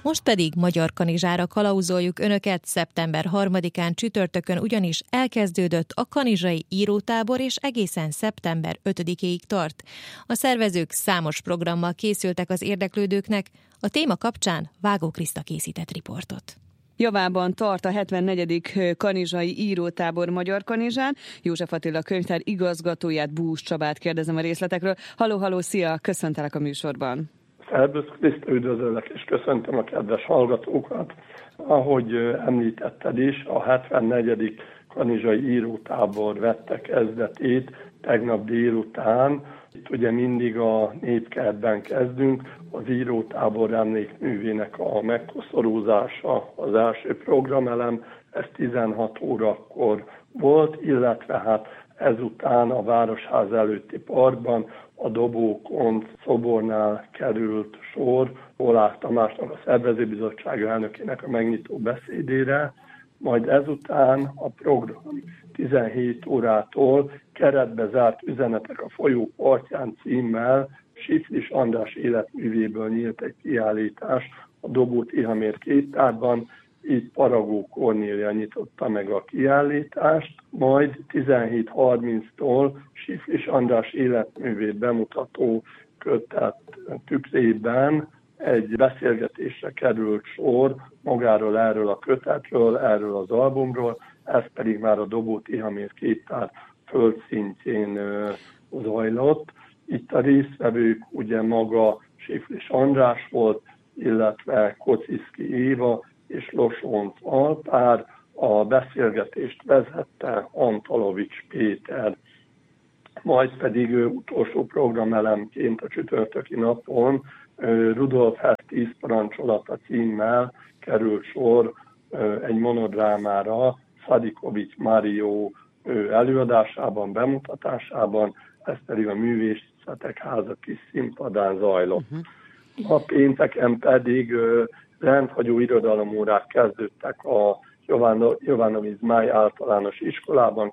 Most pedig Magyar Kanizsára kalauzoljuk Önöket, szeptember 3-án csütörtökön ugyanis elkezdődött a kanizsai írótábor, és egészen szeptember 5-ig tart. A szervezők számos programmal készültek az érdeklődőknek, a téma kapcsán Vágó Kriszta készített riportot. Javában tart a 74. kanizsai írótábor Magyarkanizsán. József Attila könyvtár igazgatóját, Bús Csabát kérdezem a részletekről. Halló, szia, köszöntelek a műsorban. Szervusz Kriszta, üdvözöllek és köszöntöm a kedves hallgatókat. Ahogy említetted is, a 74. kanizsai írótábor vette kezdetét tegnap délután. Itt ugye mindig a Népkertben kezdünk, az írótábor emlékművének a megkoszorúzása az első programelem, ez 16 órakor volt, illetve hát ezután a Városház előtti parkban a Dobókon szobornál került sor Volák Tamásnak, a szervezőbizottság elnökének a megnyitó beszédére, majd ezután a program 17 órától Keretbe zárt üzenetek a folyó partján címmel Siflis András életművéből nyílt egy kiállítás a Dobó Tihamér képtárban, így Paragó Kornélia nyitotta meg a kiállítást, majd 17:30-tól Siflis András életművét bemutató kötet tükrében egy beszélgetésre került sor magáról, erről a kötetről, erről az albumról, ez pedig már a Dobó Tihamér képtár földszintjén zajlott. Itt a résztvevők ugye maga Siflis András volt, illetve Kocziszki Éva és Losonc Alpár, a beszélgetést vezette Antalovics Péter. Majd pedig utolsó programelemként a csütörtöki napon Rudolf Hess 10 parancsolata címmel került sor egy monodrámára Szadikovics Mário előadásában, bemutatásában, ez pedig a Művészetek Háza kis színpadán zajlott. A pénteken pedig rendhagyó irodalomórák kezdődtek a Jovanovic Máj általános iskolában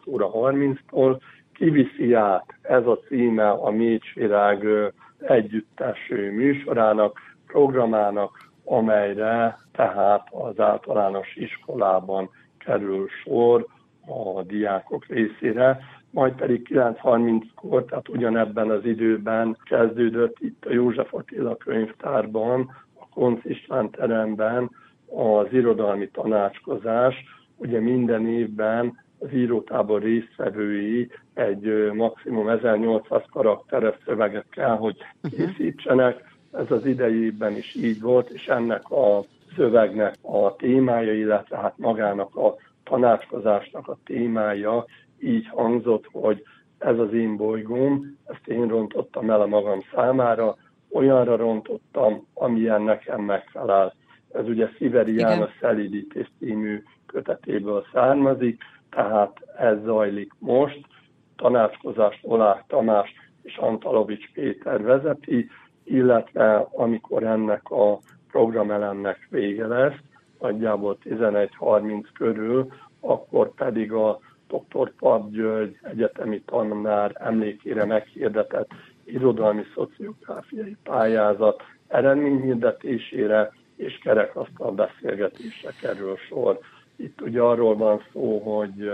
9:30-tól. Kiviszi át, ez a címe a Mécsvirág együttes műsorának, programának, amelyre tehát az általános iskolában kerül sor a diákok részére, majd pedig 9:30-kor, tehát ugyanebben az időben kezdődött itt a József Attila könyvtárban, a Koncz István teremben az irodalmi tanácskozás. Ugye minden évben az írótábor résztvevői egy maximum 1800 karakteres szöveget kell, hogy készítsenek. Ez az idei évben is így volt, és ennek a szövegnek a témája, illetve hát magának a tanácskozásnak a témája így hangzott, hogy ez az én bolygóm, ezt én rontottam el a magam számára, olyanra rontottam, amilyen nekem megfelel. Ez ugye Sziveri János Szelídítés című kötetéből származik, tehát ez zajlik most. Tanácskozást Volák Tamás és Antalovics Péter vezeti, illetve amikor ennek a programelemnek vége lesz, nagyjából 11:30 körül, akkor pedig a dr. Pap György egyetemi tanár emlékére meghirdetett irodalmi szociográfiai pályázat eredményhirdetésére és kerekasztal beszélgetésre kerül sor. Itt ugye arról van szó, hogy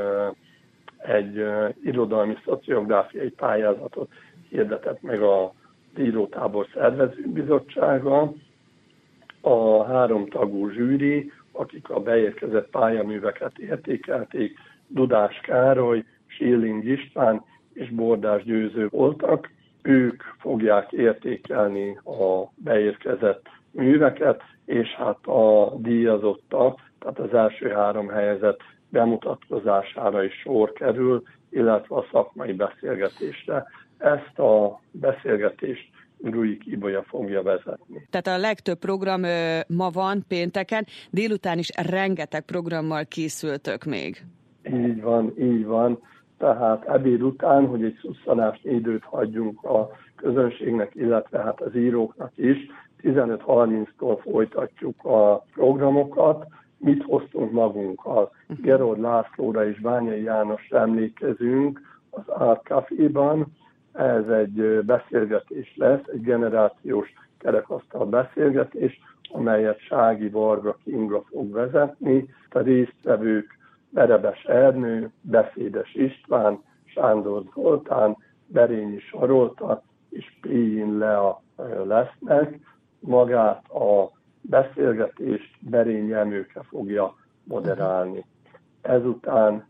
egy irodalmi szociográfiai pályázatot hirdetett meg a írótábor szervezőbizottsága, a 3 tagú zsűri, akik a beérkezett pályaműveket értékelték, Dudás Károly, Schilling István és Bordás Győző voltak. Ők fogják értékelni a beérkezett műveket, és hát a díjazottak, tehát az első 3 helyezett bemutatkozására is sor kerül, illetve a szakmai beszélgetésre. Ezt a beszélgetést Gruik Ibolya fogja vezetni. Tehát a legtöbb program ma van, pénteken, délután is rengeteg programmal készültök még. Így van. Tehát ebéd után, hogy egy szusszanásnyi időt hagyjunk a közönségnek, illetve hát az íróknak is, 15:30-tól folytatjuk a programokat. Mit hoztunk magunkkal? Gerold Lászlóra és Bányai Jánosra emlékezünk az Art Caféban. Ez egy beszélgetés lesz, egy generációs kerekasztal beszélgetés, amelyet Sági Varga Kinga fog vezetni. A résztvevők Verebes Ernő, Beszédes István, Sándor Zoltán, Berényi Sarolta és Péin Lea lesznek. Magát a beszélgetést Berényi Emőke fogja moderálni. Ezután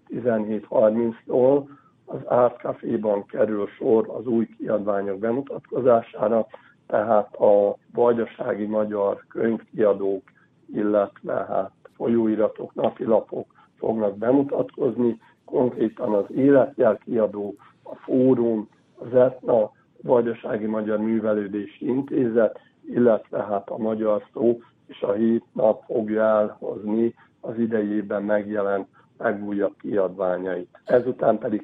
17:30-tól az Art Caféban kerül sor az új kiadványok bemutatkozására, tehát a vajdasági magyar könyvkiadók, illetve folyóiratok, napilapok fognak bemutatkozni, konkrétan az Életjel kiadó, a Fórum, az Etna, Vajdasági Magyar Művelődési Intézet, illetve a Magyar Szó és a 7 nap fogja elhozni az idejében megjelent legújabb kiadványait. Ezután pedig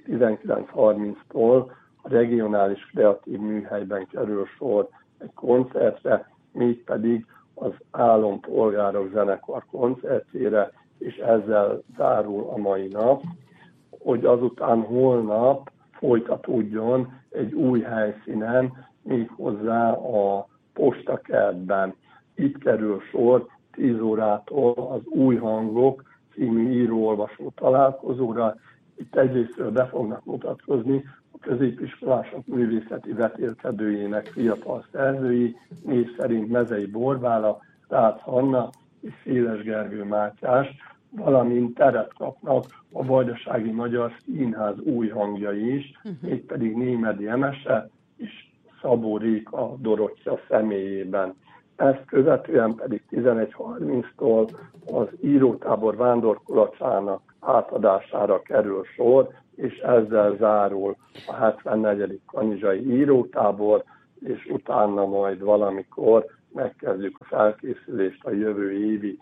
19:30-tól a regionális kreatív műhelyben kerül sor egy koncertre, mégpedig az Állampolgárok zenekar koncertjére, és ezzel zárul a mai nap, hogy azután holnap folytatódjon egy új helyszínen, méghozzá a Postakertben. Itt kerül sor 10 órától az Új Hangok című író-olvasó találkozóra. Itt egyrésztről be fognak mutatkozni a középiskolások művészeti vetélkedőjének fiatal szerzői, név szerint Mezei Borbála, Rácz Hanna és Széles Gergő Mátyás, valamint teret kapnak a Vajdasági Magyar Színház új hangjai is, mégpedig Némedy Emese és Szabó Réka Dorottya személyében. Ezt követően pedig 11:30-tól az írótábor vándorkulacsának átadására kerül sor, és ezzel zárul a 74. kanizsai írótábor, és utána majd valamikor megkezdjük a felkészülést a jövő évi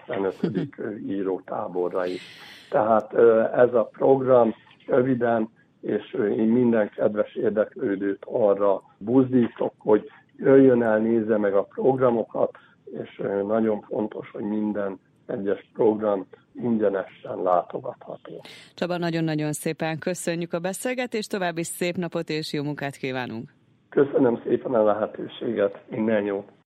75. írótáborra is. Tehát ez a program röviden, és én minden kedves érdeklődőt arra buzdítok, hogy jöjjön el, nézze meg a programokat, és nagyon fontos, hogy minden egyes program ingyenesen látogatható. Csaba, nagyon-nagyon szépen köszönjük a beszélgetést, további szép napot és jó munkát kívánunk! Köszönöm szépen a lehetőséget, minden jót!